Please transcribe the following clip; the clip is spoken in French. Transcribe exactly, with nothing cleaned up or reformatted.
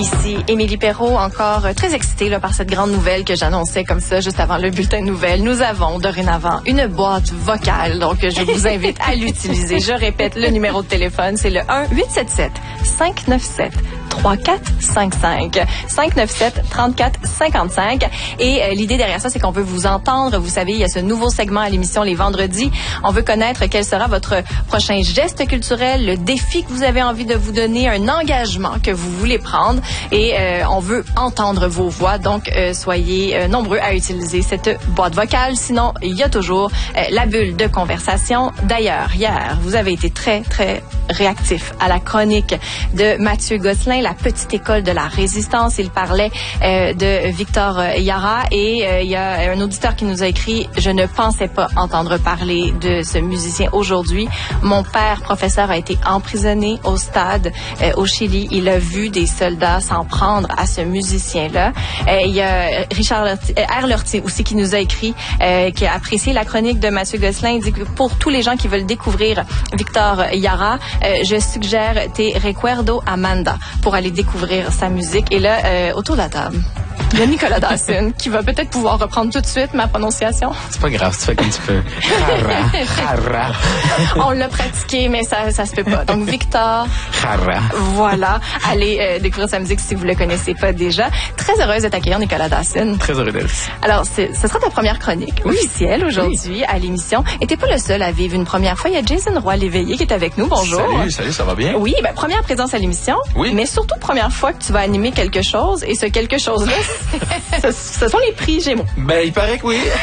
Ici Émilie Perrault, encore très excitée là, par cette grande nouvelle que j'annonçais comme ça juste avant le bulletin de nouvelles. Nous avons dorénavant une boîte vocale, donc je vous invite à l'utiliser. Je répète, le numéro de téléphone, c'est le un huit sept sept cinq neuf sept trois quatre cinq cinq cinq neuf sept trente-quatre cinquante-cinq. Et euh, l'idée derrière ça, c'est qu'on veut vous entendre. Vous savez, il y a ce nouveau segment à l'émission les vendredis. On veut connaître quel sera votre prochain geste culturel, le défi que vous avez envie de vous donner, un engagement que vous voulez prendre. Et euh, on veut entendre vos voix. Donc, euh, soyez euh, nombreux à utiliser cette boîte vocale. Sinon, il y a toujours euh, la bulle de conversation. D'ailleurs, hier, vous avez été très, très réactif à la chronique de Mathieu Gosselin, la petite école de la résistance. Il parlait euh, de Victor Yara et euh, il y a un auditeur qui nous a écrit « Je ne pensais pas entendre parler de ce musicien aujourd'hui. Mon père, professeur, a été emprisonné au stade euh, au Chili. Il a vu des soldats s'en prendre à ce musicien-là. Euh, » Il y a Richard Lortie, euh, R. Lortie aussi qui nous a écrit, euh, qui a apprécié la chronique de Mathieu Gosselin. Il dit que pour tous les gens qui veulent découvrir Victor Yara, euh, je suggère tes Recuerdo Amanda pour aller découvrir sa musique. Et là, euh, autour de la table, il y a Nicolas Dawson qui va peut-être pouvoir reprendre tout de suite ma prononciation. C'est pas grave, tu fais comme tu peux. Hara, hara. On l'a pratiqué, mais ça ça se fait pas. Donc, Victor, Hara. voilà. Allez euh, découvrir sa musique si vous le connaissez pas déjà. Très heureuse de t'accueillir, Nicolas Dawson. Très heureux d'être ici. Alors, c'est, ce sera ta première chronique oui. officielle aujourd'hui oui. à l'émission. Et t'es pas le seul à vivre une première fois. Il y a Jason Roy-Léveillé qui est avec nous. Bonjour. Salut, salut, ça va bien? Oui, ben première présence à l'émission. Oui. Mais surtout première fois que tu vas animer quelque chose. Et ce quelque chose-là, ce, ce sont les prix Gémeaux. Ben, il paraît que oui.